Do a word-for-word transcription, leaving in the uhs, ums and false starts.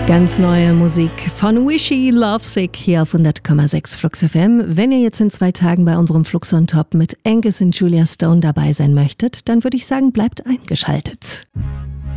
Ganz neue Musik von Wishy Lovesick hier auf hundert Komma sechs Flux F M. Wenn ihr jetzt in zwei Tagen bei unserem Flux on Top mit Angus und Julia Stone dabei sein möchtet, dann würde ich sagen, bleibt eingeschaltet.